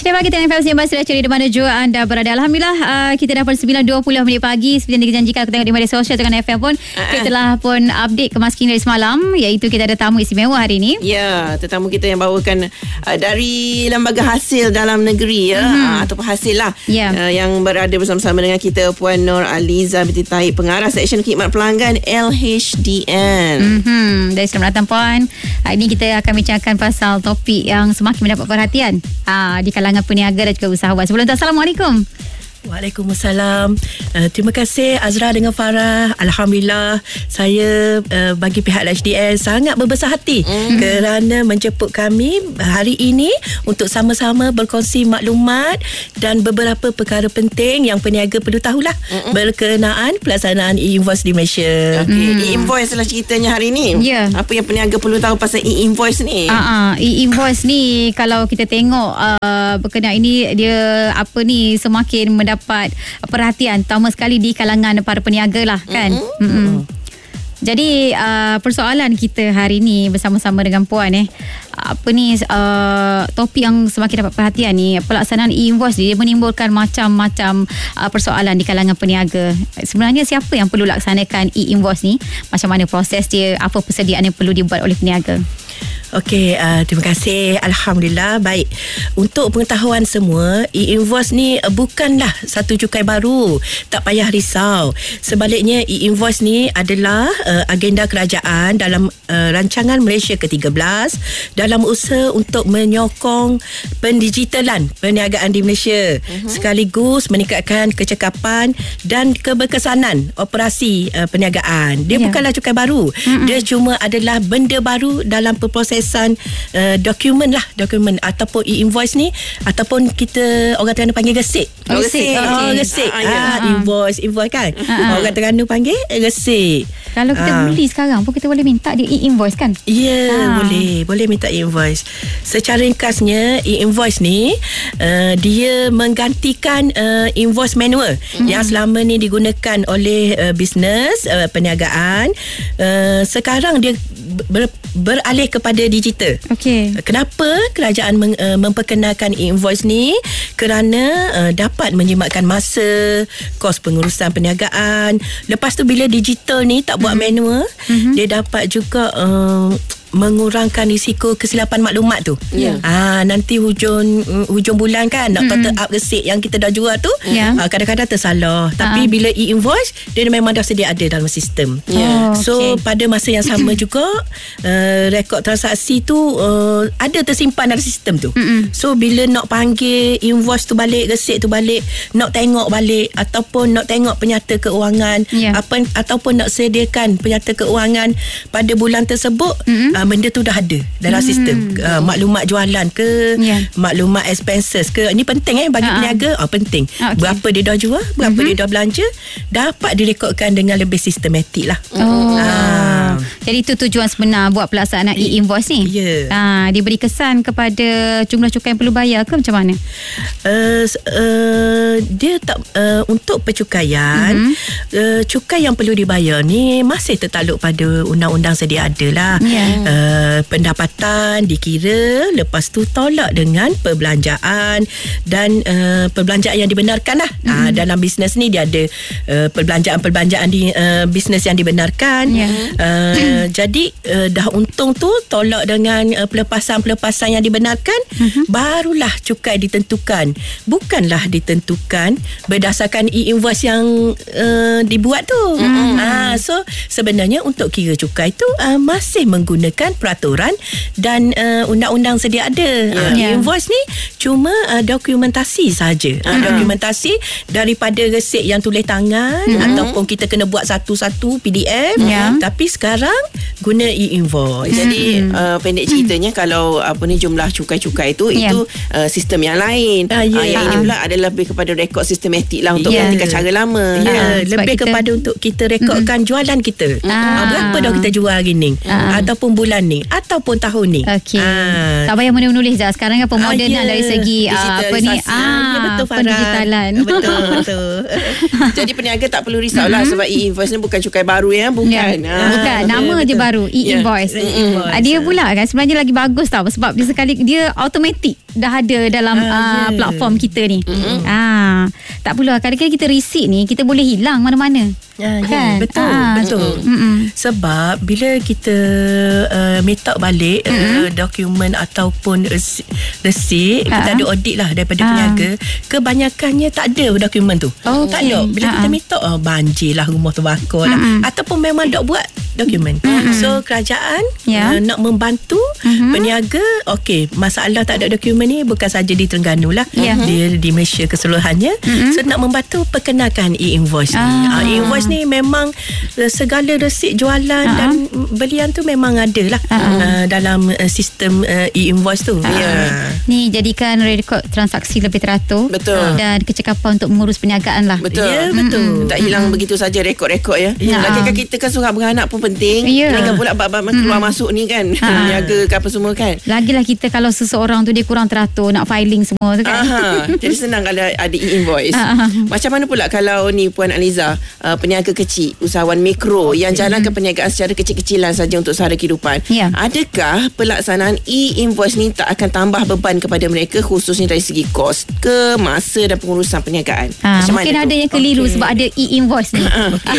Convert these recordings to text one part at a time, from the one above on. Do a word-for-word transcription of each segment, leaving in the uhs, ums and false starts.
Kita pagi T N F M Simbang Sudah Ceri di mana jua anda berada. Alhamdulillah uh, kita dah pun sembilan dua puluh minit pagi. Seperti yang dijanjikan aku tengok di media sosial dengan F M pun uh-uh. kita telah pun update kemaskinan dari semalam, iaitu kita ada tamu istimewa hari ini. Ya, tetamu kita yang bawakan uh, dari lembaga hasil dalam negeri ya, mm-hmm. uh, ataupun hasil lah yeah. uh, yang berada bersama-sama dengan kita Puan Nur Aliza binti Taib, pengarah Seksyen Khidmat Pelanggan L H D N. Mm-hmm. Dari selamat datang Puan. Hari ini kita akan bincangkan pasal topik yang semakin mendapat perhatian uh, di kalangan peniaga dan juga usahawan. Sebelum tu, Assalamualaikum. Waalaikumsalam. Uh, terima kasih Azra dengan Farah. Alhamdulillah saya uh, bagi pihak L H D N sangat berbesar hati mm. kerana menjemput kami hari ini untuk sama-sama berkongsi maklumat dan beberapa perkara penting yang peniaga perlu tahulah Mm-mm. berkenaan pelaksanaan e-invoice di Malaysia. Okey, mm. e-invoice lah ceritanya hari ni. Yeah. Apa yang peniaga perlu tahu pasal e-invoice ni? Uh-uh. E-invoice ni kalau kita tengok uh, berkenaan ini, dia apa ni semakin mendapat dapat perhatian terutama sekali di kalangan para peniaga lah kan. Mm-hmm. Mm-hmm. Jadi uh, persoalan kita hari ni bersama-sama dengan Puan eh apa ni uh, topik yang semakin dapat perhatian ni, pelaksanaan e-invoice dia menimbulkan macam-macam uh, persoalan di kalangan peniaga. Sebenarnya siapa yang perlu laksanakan e-invoice ni? Macam mana proses dia? Apa persediaan yang perlu dibuat oleh peniaga? Okey, uh, terima kasih. Alhamdulillah. Baik. Untuk pengetahuan semua, e-invoice ni uh, bukanlah satu cukai baru. Tak payah risau. Sebaliknya, e-invoice ni adalah uh, agenda kerajaan dalam uh, rancangan Malaysia ke tiga belas dalam usaha untuk menyokong pendigitalan perniagaan di Malaysia, uh-huh. sekaligus meningkatkan kecekapan dan keberkesanan operasi uh, perniagaan. Dia yeah. bukanlah cukai baru. Uh-huh. Dia cuma adalah benda baru dalam proses Uh, dokumen lah dokumen ataupun e-invoice ni ataupun kita orang Terengganu panggil resip. Oh, resip. Oh, resip. Ah, ah, ya. ah, invoice, invoice kan. Ah, orang Terengganu panggil resip. Kalau kita ah. beli sekarang pun kita boleh minta dia e-invoice kan? Ya, yeah, ah. boleh. Boleh minta e-invoice. Secara ringkasnya, e-invoice ni uh, dia menggantikan uh, invoice manual mm-hmm. yang selama ni digunakan oleh uh, bisnes uh, perniagaan. Uh, sekarang dia ber, beralih kepada digital. Okey. Kenapa kerajaan meng, uh, memperkenalkan e-invoice ni? Kerana uh, dapat menjimatkan masa, kos pengurusan perniagaan. Lepas tu bila digital ni tak buat mm-hmm. manual, mm-hmm. dia dapat juga uh, mengurangkan risiko kesilapan maklumat tu. Yeah. Ah, nanti hujung hujung bulan kan nak mm-hmm. top up resip yang kita dah jual tu, yeah. ah, kadang-kadang tersalah. Uh-huh. Tapi bila e-invoice dia memang dah sedia ada dalam sistem. Yeah. Oh, so okay. pada masa yang sama juga uh, rekod transaksi tu uh, ada tersimpan dalam sistem tu. Mm-hmm. So bila nak panggil invoice tu balik, resip tu balik, nak tengok balik ataupun nak tengok penyata keuangan, yeah. apa ataupun nak sediakan penyata keuangan pada bulan tersebut, mm-hmm. uh, benda tu dah ada dalam hmm. sistem. Uh, maklumat jualan ke, yeah. maklumat expenses ke. Ini penting eh bagi uh-huh. peniaga. Oh, penting. Okay. Berapa dia dah jual, berapa uh-huh. dia dah belanja, dapat direkodkan dengan lebih sistematik lah. Oh. Uh. Jadi itu tujuan sebenar buat pelaksanaan e-invoice ni. Ya. Yeah. Uh, dia beri kesan kepada jumlah cukai yang perlu bayar ke macam mana? Uh, uh, dia tak uh, untuk percukaian, uh-huh. uh, cukai yang perlu dibayar ni masih tertakluk pada undang-undang sedia ada lah. Yeah. Uh, pendapatan dikira, lepas tu tolak dengan perbelanjaan dan uh, perbelanjaan yang dibenarkan lah. Mm-hmm. Uh, dalam bisnes ni dia ada uh, perbelanjaan-perbelanjaan di uh, bisnes yang dibenarkan. Yeah. Uh, jadi uh, dah untung tu tolak dengan uh, pelepasan-pelepasan yang dibenarkan, mm-hmm. barulah cukai ditentukan. Bukanlah ditentukan berdasarkan e-invoice yang uh, dibuat tu. Mm-hmm. Uh, so sebenarnya untuk kira cukai tu uh, masih menggunakan peraturan dan uh, undang-undang sedia ada. Yeah. Uh, e-invoice ni cuma uh, dokumentasi saja. Uh, mm-hmm. Dokumentasi daripada resip yang tulis tangan, mm-hmm. ataupun kita kena buat satu-satu P D F. Yeah. Tapi sekarang guna e-invoice. Mm-hmm. Jadi uh, pendek ceritanya mm-hmm. kalau apa ni jumlah cukai-cukai tu, yeah. itu uh, sistem yang lain. Uh, yeah. uh, yang ini pula adalah lebih kepada rekod sistematik lah untuk yeah. menggantikan cara lama. Ya, yeah. uh, lebih kita, kepada untuk kita rekodkan mm-hmm. jualan kita. Uh, uh, berapa dah kita jual hari ni? Uh, ataupun bulan ni ataupun tahun ni. Okey. Ah. Tak payah menulis dah. Sekarang kan pemodernan ah, yeah. dari segi uh, apa ni? Ah, ya, betul, pendigitalan. Betul, betul. Jadi peniaga tak perlu risaulah mm-hmm. sebab e-invoice ni bukan cukai baru ya, bukan. Yeah. Ah. Bukan. nama yeah, je betul. baru e-invoice. Yeah. E-invoice. Uh, dia pula kan sebenarnya lagi bagus tau sebab dia sekali dia automatic dah ada dalam uh, uh, yeah. platform kita ni. Mm-hmm. Ah, tak perlu kadang-kadang kita receipt ni kita boleh hilang mana-mana. Ya, kan? ya, betul, ah, betul. Mm-mm. Sebab bila kita uh, minta balik uh, dokumen ataupun resi- resip, uh-huh. kita ada audit lah daripada uh. peniaga, kebanyakannya tak ada dokumen tu. Oh, tak okay. ada. Bila uh-huh. kita minta, oh, banjir lah, rumah terbakar lah. Uh-huh. Ataupun memang tak buat dokumen. Uh-huh. So, kerajaan yeah. uh, nak membantu uh-huh. peniaga, okey, masalah tak ada dokumen ni bukan saja di Terengganu lah. Yeah. Di, di Malaysia keseluruhannya. Uh-huh. So, nak membantu perkenalkan e-invoice uh-huh. ni. Uh, e-invoice ni memang uh, segala resip jualan uh-huh. dan belian tu memang ada lah uh-huh. uh, dalam uh, sistem uh, e-invoice tu. Uh-huh. Yeah. Ni jadikan rekod transaksi lebih teratur. Betul. Dan kecekapan untuk mengurus perniagaan lah. Betul. Ya, betul. Mm-hmm. Tak hilang mm-hmm. begitu saja rekod-rekod ya. Ya. Lagi kan kita kan surat beranak pun penting. Ya. Ini kan pula bab-bab mm-hmm. keluar masuk ni kan. Niaga ke apa semua kan. Lagilah kita kalau seseorang tu dia kurang teratur nak filing semua tu kan. Aha. Jadi senang kalau ada e-invoice. Aha. Macam mana pula kalau ni Puan Aliza, uh, peniaga kecil, usahawan mikro yang jalankan mm-hmm. perniagaan secara kecil-kecilan saja untuk sara kehidupan. Ya. Adakah pelaksanaan e-invoice ni tak akan tambah beban kepada mereka khususnya dari segi kos, ke masa dan pengurusan perniagaan? Ha, mungkin ada tu? yang keliru okay. sebab ada e-invoice ni. Okay.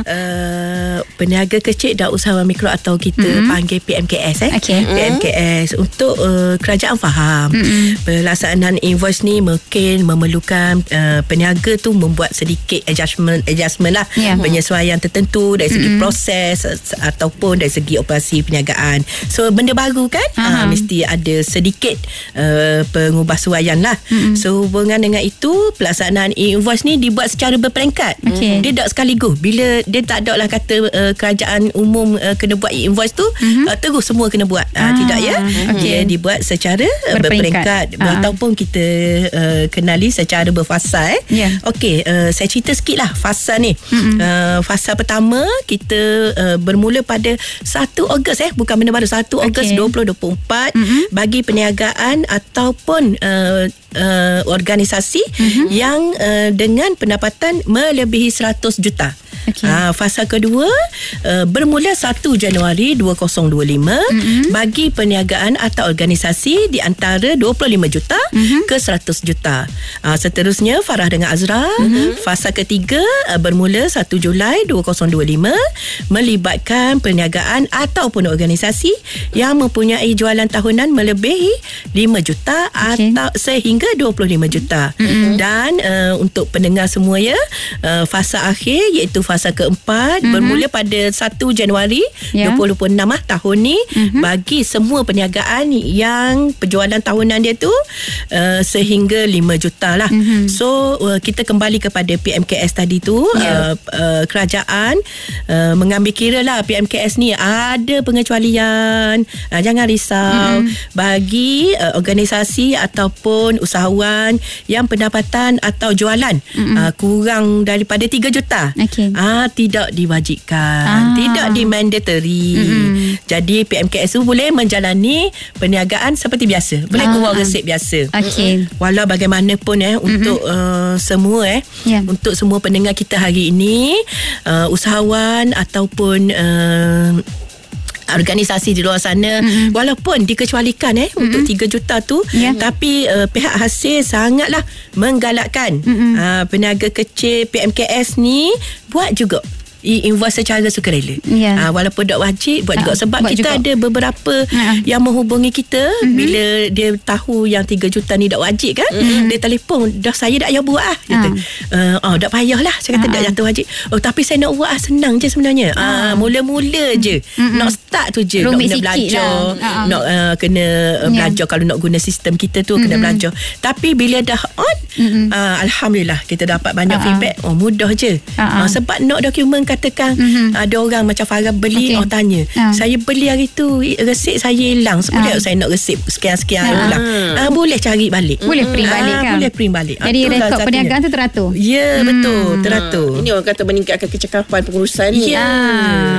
uh, peniaga kecil dan usahawan mikro atau kita mm-hmm. panggil P M K S eh. Okay. P M K S mm-hmm. untuk uh, kerajaan faham mm-hmm. pelaksanaan invoice ni mungkin memerlukan uh, peniaga tu membuat sedikit adjustment adjustment lah yeah. penyesuaian tertentu dari segi mm-hmm. proses ataupun dari segi operasi perniagaan. So benda baru kan uh, mesti ada sedikit uh, pengubahsuaian lah. Mm-hmm. So hubungan dengan itu pelaksanaan e-invoice ni dibuat secara berperingkat. Okay. Dia tak sekaligus. Bila dia tak ada lah kata uh, kerajaan umum uh, kena buat e-invoice tu mm-hmm. uh, terus semua kena buat. Uh, ah, tidak ya. Okay. Dia dibuat secara uh, berperingkat, berperingkat. Uh. ataupun kita uh, kenali secara berfasa eh. Yeah. Okey, uh, saya cerita sikit lah fasa ni. Mm-hmm. Uh, fasa pertama kita uh, bermula pada satu Ogos eh, bukan benda baru, satu Ogos okay. dua ribu dua puluh empat mm-hmm. bagi perniagaan ataupun uh, uh, organisasi mm-hmm. yang uh, dengan pendapatan melebihi seratus juta. Okay. Ha, fasa kedua uh, bermula satu Januari dua ribu dua puluh lima mm-hmm. bagi perniagaan atau organisasi di antara dua puluh lima juta mm-hmm. ke seratus juta. Ha, seterusnya Farah dengan Azra mm-hmm. fasa ketiga uh, bermula satu Julai dua ribu dua puluh lima melibatkan perniagaan ataupun organisasi yang mempunyai jualan tahunan melebihi lima juta okay. atau sehingga dua puluh lima juta. Mm-hmm. Dan uh, untuk pendengar semua ya, uh, fasa akhir iaitu fasa keempat mm-hmm. bermula pada satu Januari yeah. dua ribu dua puluh enam ah, tahun ni mm-hmm. bagi semua perniagaan yang penjualan tahunan dia tu uh, sehingga lima juta lah. Mm-hmm. So uh, kita kembali kepada P M K S tadi tu yeah. uh, uh, kerajaan uh, mengambil kira lah P M K S ni ada pengecualian, uh, jangan risau mm-hmm. bagi uh, organisasi ataupun usahawan yang pendapatan atau jualan mm-hmm. uh, kurang daripada tiga juta. Okay. Ah, tidak diwajibkan, ah. tidak dimandatory. Mm-hmm. Jadi P M K S tu boleh menjalani perniagaan seperti biasa, boleh ah. keluar resip biasa. Okay. Walau bagaimanapun eh mm-hmm. untuk uh, semua eh yeah. untuk semua pendengar kita hari ini, uh, usahawan ataupun uh, organisasi di luar sana mm-hmm. walaupun dikecualikan eh mm-hmm. untuk tiga juta tu yeah. tapi uh, pihak hasil sangatlah menggalakkan mm-hmm. uh, peniaga kecil P M K S ni buat juga e-invoice secara sukarela. Yeah. Uh, walaupun tak wajib buat uh, juga sebab buat kita juga. Ada beberapa uh. yang menghubungi kita mm-hmm. bila dia tahu yang tiga juta ni tak wajib kan. Mm-hmm. Dia telefon, dah saya dah payah buat ah. Kata, uh. uh, oh tak payahlah. Saya kata uh. tak jatuh wajib. Oh tapi saya nak buat ah, senang je sebenarnya. Uh. Uh, mula-mula je. Mm-hmm. Nak start tu je. Rumit nak kena belajar. Lah. Uh-huh. Nak uh, kena uh, belajar yeah. kalau nak guna sistem kita tu mm-hmm. kena belajar. Tapi bila dah on, mm-hmm. uh, alhamdulillah kita dapat banyak uh-huh. feedback. Oh mudah je. Uh-huh. Uh, sebab nak dokumen katakan mm-hmm. ada orang macam Farah beli okay. oh tanya uh. saya beli hari tu resip saya hilang boleh uh. saya nak resip sekian-sekian uh. hilang uh, boleh cari balik boleh print balik uh, kan boleh print balik jadi uh, rekod perniagaan tu teratur ya yeah, hmm. betul teratur uh. ini orang kata meningkatkan kecekapan pengurusan ni ya yeah. uh.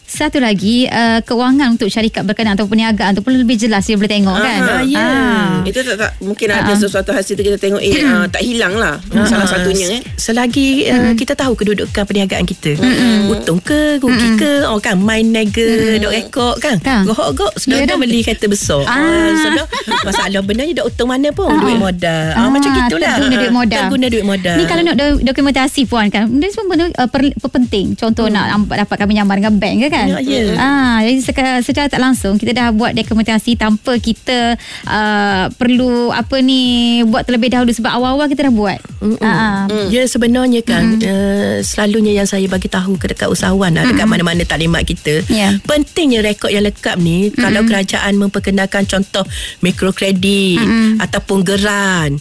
Satu lagi uh, kewangan untuk syarikat berkenaan atau perniagaan tu perlu lebih jelas dia boleh tengok Aha, kan. Ya. Ah. Itu tak, tak mungkin ada uh-huh. sesuatu hasil tu kita tengok eh uh, tak hilang lah. Uh-huh. Salah satunya eh. Selagi uh, kita tahu kedudukan perniagaan kita. Uh-huh. Untung ke, rugi uh-huh. ke, oh kan main nega uh-huh. dok rekod kan. Gohok-gohok sudah dah beli kereta besar. Ah. Sudah masalah benarnya dak untung mana pun uh-huh. duit modal. Ah, ah, macam gitulah. Terguna duit modal. Terguna duit modal. Ni kalau nak do- dokumentasi puan kan. Benda semua benda uh, per, penting. Contoh hmm. nak dapat kami nyamar dengan bank ke kan. Ya, ya. Ah, jadi secara, secara tak langsung kita dah buat dokumentasi tanpa kita uh, perlu apa ni buat terlebih dahulu sebab awal-awal kita dah buat. Ah. Mm. Ya sebenarnya kan mm. uh, selalunya yang saya bagi tahu ke dekat usahawan lah, dekat mm. mana-mana taklimat kita. Yeah. Pentingnya rekod yang lengkap ni mm. kalau kerajaan memperkenalkan contoh mikrokredit mm. ataupun geran.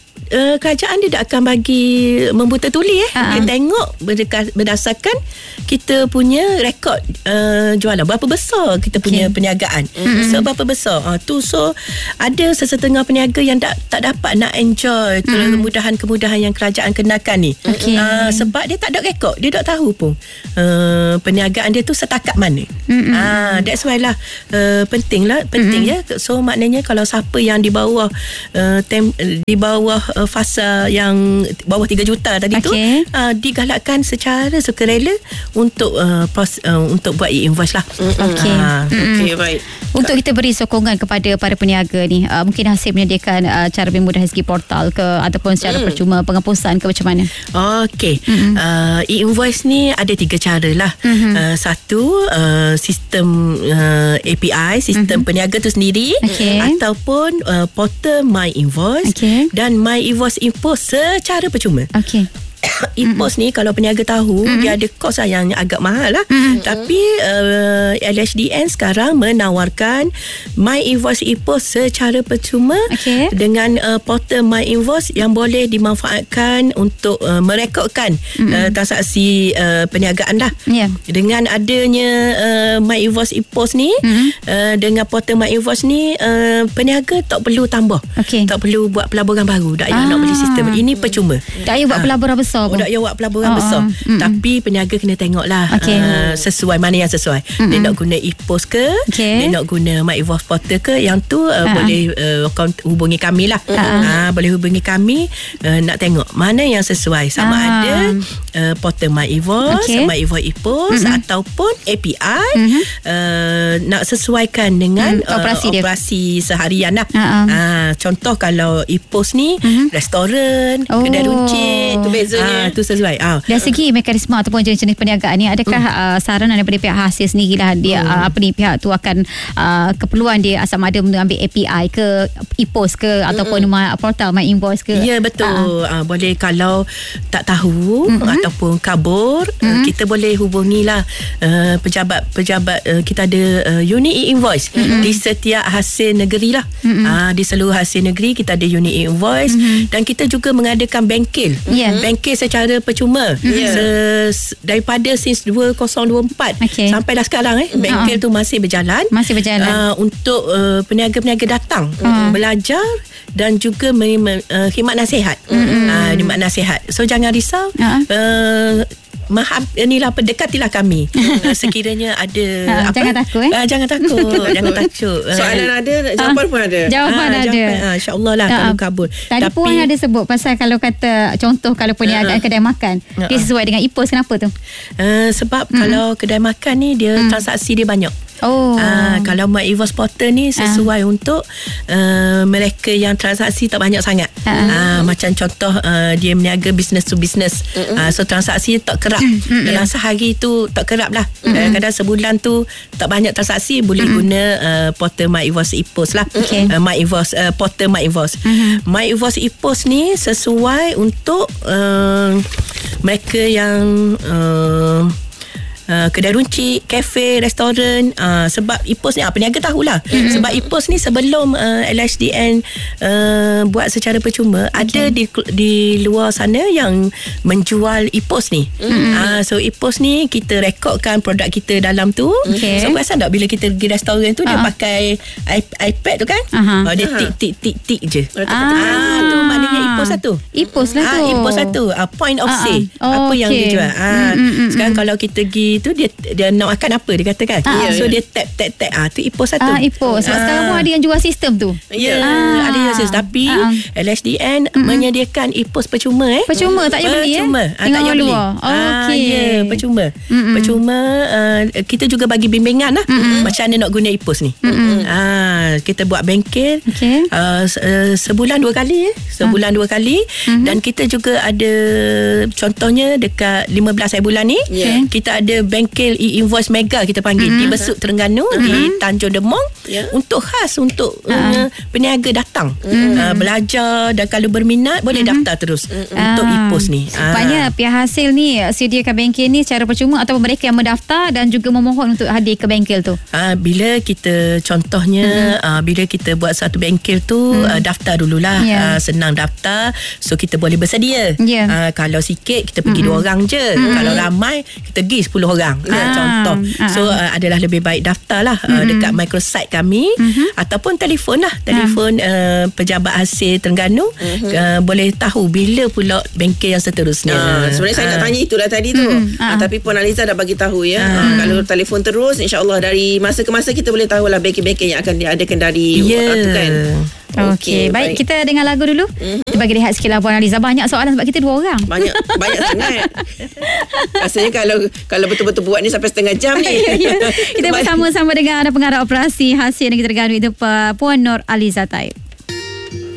Uh, kerajaan dia tak akan bagi membuta tuli eh. Uh-huh. Dia tengok berdekas, berdasarkan kita punya rekod uh, jualan berapa besar kita punya okay. perniagaan. Mm-hmm. So berapa besar. Uh, tu so ada sesetengah peniaga yang tak tak dapat nak enjoy mm-hmm. kemudahan-kemudahan yang kerajaan kenakan ni. Okay. Uh, sebab dia tak ada rekod, dia tak tahu pun uh, perniagaan dia tu setakat mana. Mm-hmm. Uh, that's why lah uh, penting lah penting mm-hmm. ya. So maknanya kalau siapa yang di bawah uh, tem, di bawah fasa yang bawah tiga juta tadi okay. tu uh, digalakkan secara sukarela untuk uh, pros, uh, untuk buat e-invoice lah. Okey. Uh, Okey, baik. Untuk kita beri sokongan kepada para peniaga ni, uh, mungkin Hasib menyediakan uh, cara lebih mudah segi portal ke ataupun secara mm. percuma penghapusan ke macam mana? Okey. Mm-hmm. Uh, e-invoice ni ada tiga cara lah. Mm-hmm. Uh, satu uh, sistem uh, A P I, sistem mm-hmm. peniaga tu sendiri okay. ataupun uh, portal My Invoice okay. dan My Invoice Info secara percuma. Okey. E-pos mm-hmm. ni kalau peniaga tahu mm-hmm. dia ada kos lah yang agak mahal lah. Mm-hmm. Tapi uh, L H D N sekarang menawarkan My Invoice E-pos secara percuma okay. dengan uh, portal My Invoice yang boleh dimanfaatkan untuk uh, merekodkan mm-hmm. uh, transaksi uh, perniagaan lah. Yeah. Dengan adanya uh, My Invoice E-pos ni mm-hmm. uh, dengan portal My Invoice ni uh, peniaga tak perlu tambah. Okay. Tak perlu buat pelaburan baru. Tak payah ah. nak beli sistem. Ini percuma. Tak payah buat pelaburan besar. Oh, tak payah buat pelaburan oh, besar. Oh. Tapi peniaga kena tengok lah okay. uh, sesuai mana yang sesuai. Mm-hmm. Dia nak guna e-pos ke, okay. dia nak guna My Invoice Portal ke, yang tu uh, uh-huh. boleh uh, hubungi kami lah. Uh-huh. Uh, boleh hubungi kami uh, nak tengok mana yang sesuai. Sama uh-huh. ada uh, portal My Invoice, okay. My Invoice e-pos mm-hmm. ataupun A P I mm-hmm. uh, nak sesuaikan dengan mm, operasi, uh, operasi seharian lah. Uh-huh. Uh, contoh kalau e-pos ni mm-hmm. restoran, oh. kedai runcit, tu beza. Ah, tu sesuai. Ah. Dari segi mekanisme ataupun jenis-jenis perniagaan ni, adakah mm. uh, saranan daripada pihak hasil sendirilah dia mm. uh, apa ni pihak tu akan uh, keperluan dia asal ada mengambil A P I ke e-pos ke mm. ataupun my, portal My Invoice ke? Ya betul. Uh. Uh, boleh kalau tak tahu mm-hmm. ataupun kabur mm-hmm. uh, kita boleh hubungilah uh, pejabat-pejabat uh, kita ada uh, unit e-invoice mm-hmm. di setiap hasil negeri lah. Mm-hmm. Uh, di seluruh hasil negeri kita ada unit e-invoice mm-hmm. dan kita juga mengadakan bengkel. Yeah. Bengkel secara percuma yeah. Se- daripada since dua ribu dua puluh empat okay. sampai dah sekarang eh bengkel uh-huh. tu masih berjalan masih berjalan uh, untuk uh, peniaga-peniaga datang uh-huh. belajar dan juga menerima uh, khidmat nasihat uh-huh. uh, khidmat nasihat so jangan risau uh-huh. uh, Maham, inilah pendekatilah kami. uh, sekiranya ada ha, apa? Jangan takut eh. Uh, jangan takut. jangan takut. Soalan ada, jawapan uh, pun ada. Jawapan uh, ada. Uh, InsyaAllah lah uh, kalau kabur. Tadi Tapi, Puan ada sebut pasal kalau kata contoh kalau perniagaan uh, kedai makan, uh, dia sesuai dengan e-pos, kenapa tu? Uh, sebab mm. kalau kedai makan ni dia mm. transaksi dia banyak. Oh. Uh, kalau My Invoice Portal ni sesuai uh. untuk uh, mereka yang transaksi tak banyak sangat. Uh. Uh, macam contoh uh, dia meniaga business to business. Uh-uh. Uh, so transaksi tak kerap. Uh-uh. Dalam sehari tu tak kerap lah. Uh-uh. Kadang-kadang sebulan tu tak banyak transaksi, boleh uh-uh. guna uh, Portal My Invoice e-pos lah. Okay. Uh, My Invoice uh, Portal My Invoice. Uh-huh. My Invoice e-pos ni sesuai untuk uh, mereka yang uh, Uh, kedai runcit, kafe, restoran uh, sebab e-pos ni uh, peniaga tahulah mm-hmm. sebab e-pos ni sebelum uh, L H D N uh, buat secara percuma okay. ada di di luar sana yang menjual e-pos ni mm-hmm. uh, so e-pos ni kita rekodkan produk kita dalam tu okay. so perasan tak bila kita pergi restoran tu uh-huh. dia pakai iPad tu kan uh-huh. uh, dia tik tik tik tik tik je ah. uh, tu maknanya Ipoh satu. Ipoh lah tu. Ah, Ipoh satu. Ah, point of Ah, sale. ah. Oh, apa yang okey. dia jual. Ah, Mm, mm, mm, sekarang mm. kalau kita pergi tu dia dia nak makan apa dia katakan. Ah, So ah. dia tap tap tap. Ah tu Ipoh satu. Ah, Ipoh. Sebab Ah. sekarang pun ada yang jual sistem tu. Ya, Ah. ada yang sis. Tapi Ah. L H D N menyediakan Ipoh percuma eh. Percuma, tak payah beli, eh? Percuma. Ah, Tengok tak payah beli. luar. Oh, Ah, okey. ya, percuma. Mm-mm. Percuma uh, kita juga bagi bimbingan lah. Macam mana nak guna Ipoh ni. Ah, kita buat bengkel Okey. uh, se- uh, sebulan dua kali eh. Sebulan dua kali dan kita juga ada contohnya dekat lima belas hari bulan ni Ya. kita ada bengkel e-invoice mega kita panggil di Besut Terengganu di Tanjung Demong Ya. untuk khas untuk uh, peniaga datang uh, belajar dan kalau berminat boleh daftar terus untuk Ah. Ipoh ni. Sepatutnya pihak hasil ni sediakan bengkel ni secara percuma ataupun mereka yang mendaftar dan juga memohon untuk hadir ke bengkel tu. Ah, bila kita contohnya mm-hmm. ah, bila kita buat satu bengkel tu mm. ah, daftar dululah. Yeah. Ah, senang daftar so kita boleh bersedia. Yeah. Ah, kalau sikit kita pergi mm-hmm. dua orang je. Mm-hmm. Kalau ramai kita pergi sepuluh orang. Ah. Ah. Contoh. Ah. So ah, adalah lebih baik daftar lah mm-hmm. ah, dekat microsite kami mm-hmm. ataupun telefon lah. Telefon ah. uh, pejabat hasil Terengganu mm-hmm. uh, boleh tahu bila pula bengkel yang seterusnya. Ah, sebenarnya saya nak tanya itulah tadi tu. Mm-mm. Ah, Ah. tapi Puan Aliza dah bagi tahu ya. Ah, kalau telefon terus insya-Allah dari masa ke masa kita boleh tahulah bengkel-bengkel yang akan diadakan dari Ya. waktu tu kan. Okey, baik, kita dengar lagu dulu. Mm-hmm. Kita bagi rehat sikit lah Puan Aliza. Banyak soalan sebab kita dua orang. Banyak banyak sangat. Rasanya kalau kalau betul-betul buat ni sampai setengah jam ni. Kita bersama-sama dengan pengarah operasi hasil negeri Terengganu itu Puan Nur Aliza Taib.